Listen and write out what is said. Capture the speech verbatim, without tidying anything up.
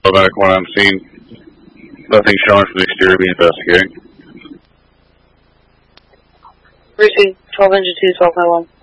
Medic one on scene. Nothing showing from the exterior, be investigating. Receive twelve engine two, twelve nine one.